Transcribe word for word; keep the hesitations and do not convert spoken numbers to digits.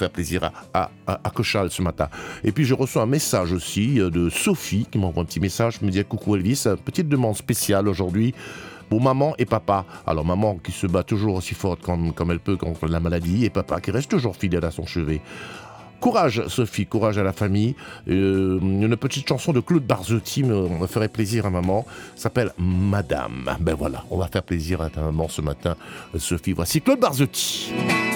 faire plaisir à, à, à, à Cochal ce matin. Et puis je reçois un message aussi de Sophie qui m'envoie un petit message, me dit coucou Elvis, petite demande spéciale aujourd'hui pour maman et papa. Alors maman qui se bat toujours aussi forte comme, comme elle peut contre la maladie, et papa qui reste toujours fidèle à son chevet. Courage Sophie, courage à la famille. Euh, une petite chanson de Claude Barzotti me, me ferait plaisir à maman, s'appelle Madame. Ben voilà, on va faire plaisir à ta maman ce matin, Sophie. Voici Claude Barzotti.